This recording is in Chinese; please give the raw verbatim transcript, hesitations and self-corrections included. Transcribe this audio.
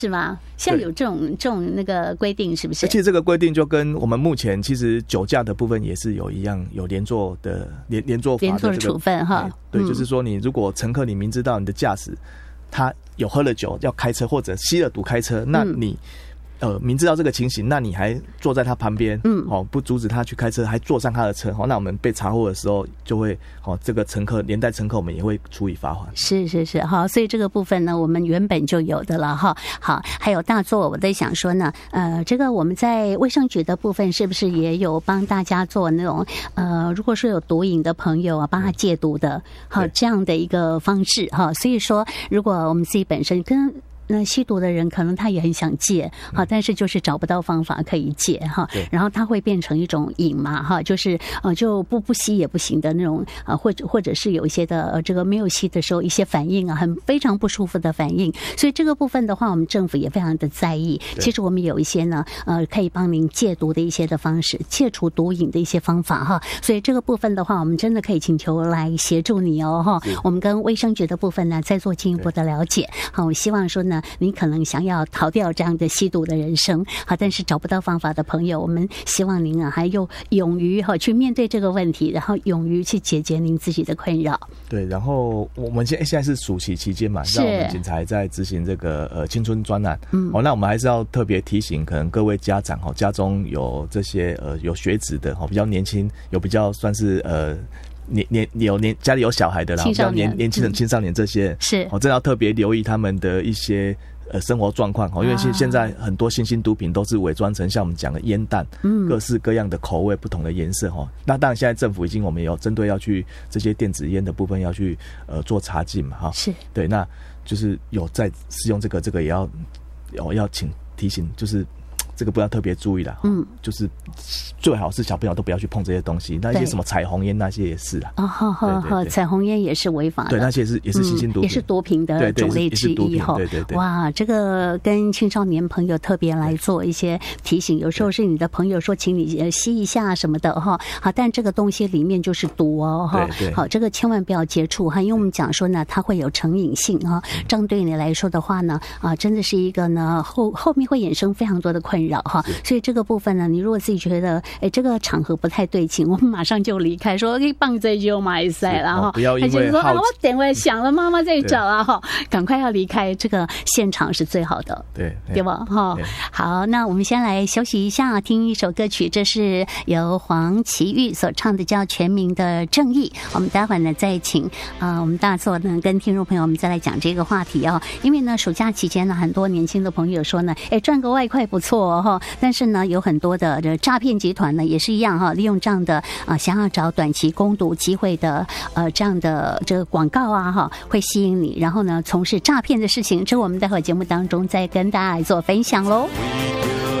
是吗？现在有这种这种那个规定是不是？ 而且这个规定就跟我们目前其实酒驾的部分也是有一样，有连坐的连连坐法的、这个、 连坐处分哈。 对， 嗯、 就是说你如果乘客你明知道你的驾驶他有喝了酒要开车或者吸了毒开车，那你。嗯呃，明知道这个情形，那你还坐在他旁边，嗯，哦，不阻止他去开车，还坐上他的车，哦，那我们被查获的时候，就会，哦，这个乘客连带乘客，我们也会处以罚款。 是是是，好，所以这个部分呢，我们原本就有的了哈。好，还有大作，我在想说呢，呃，这个我们在卫生局的部分是不是也有帮大家做那种，呃，如果说有毒瘾的朋友啊，帮他戒毒的，好这样的一个方式哈。所以说，如果我们自己本身跟那吸毒的人可能他也很想戒，好，但是就是找不到方法可以戒哈，然后他会变成一种瘾嘛哈，就是呃就不不吸也不行的那种啊，或者或者是有一些的呃这个没有吸的时候一些反应啊，很非常不舒服的反应，所以这个部分的话，我们政府也非常的在意。其实我们有一些呢呃可以帮您戒毒的一些的方式，戒除毒瘾的一些方法哈，所以这个部分的话，我们真的可以请求来协助你哦哈。我们跟卫生局的部分呢再做进一步的了解，好，我希望说呢。你可能想要逃掉这样的吸毒的人生，好，但是找不到方法的朋友，我们希望您啊，还有勇于哈去面对这个问题，然后勇于去解决您自己的困扰。 对，然后我们现现在是暑期期间嘛，那我们警察在执行这个呃青春专案，嗯，哦，那我们还是要特别提醒，可能各位家长哈，家中有这些呃有学子的哈，比较年轻，有比较算是呃。年年有年家里有小孩的啦，比较年年轻人、青少年这些， 是我真的要特别留意他们的一些呃生活状况哦，因为现现在很多新兴毒品都是伪装成像我们讲的烟弹，嗯，各式各样的口味、不同的颜色哈。那当然，现在政府已经我们有针对要去这些电子烟的部分要去呃做查禁嘛哈。 是， 对，那就是有在使用这个，这个也要要要请提醒，就是。这个不要特别注意啦，嗯，就是最好是小朋友都不要去碰这些东西，那些什么彩虹烟那些也是啊， 哦，好好好，彩虹烟也是违法的， 对，那些是也是新兴毒品， 也是毒品的种类之一哈， 对对对， 哇，这个跟青少年朋友特别来做一些提醒，有时候是你的朋友说请你吸一下什么的哈，好，但这个东西里面就是毒哦哈，好，这个千万不要接触哈，因为我们讲说呢，它会有成瘾性哈，这样对你来说的话呢，啊，真的是一个呢后后面会衍生非常多的困扰。哈，所以这个部分呢，你如果自己觉得，哎，这个场合不太对劲，我们马上就离开，说可以棒这就买赛了哈， 不要因为说啊，我等会想了，妈妈在找啊哈，赶快要离开这个现场是最好的， 对对吧？哈，好，那我们先来休息一下，听一首歌曲，这是由黄绮玉所唱的，叫《全民的正义》。我们待会儿呢再请啊、呃、我们大作呢跟听众朋友我们再来讲这个话题哦，因为呢暑假期间呢，很多年轻的朋友说呢，哎，赚个外快不错哦。但是呢，有很多的这诈骗集团呢，也是一样哈，利用这样的啊、呃，想要找短期攻读机会的呃这样的这个广告啊哈，会吸引你，然后呢从事诈骗的事情。这我们待会儿节目当中再跟大家来做分享喽。